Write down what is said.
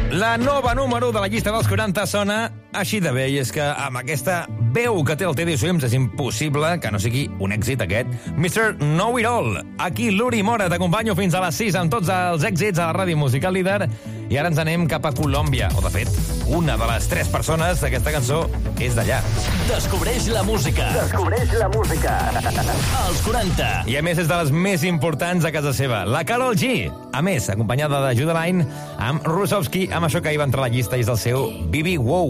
La nova número de la llista dels 40 sona així de bé, i és que amb aquesta veu que té el Teddy Swims és impossible que no sigui un èxit aquest. Mr. Know It All. Aquí l'Uri Mora, t'acompanyo fins a les 6 amb tots els èxits a la ràdio musical líder. I ara ens anem cap a Colòmbia. O, de fet, una de les 3 persones d'aquesta cançó és d'allà. Descobreix la música. Descobreix la música. Als 40. I a més és de les més importants a casa seva. La Karol G. A més, acompanyada de Judah Line amb Rusovski, amb això que hi va entrar a la llista, és el seu Bibi Wow.